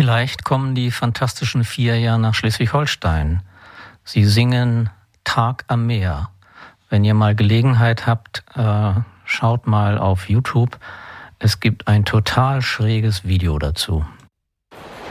Vielleicht kommen die Fantastischen Vier ja nach Schleswig-Holstein. Sie singen Tag am Meer. Wenn ihr mal Gelegenheit habt, schaut mal auf YouTube. Es gibt ein total schräges Video dazu.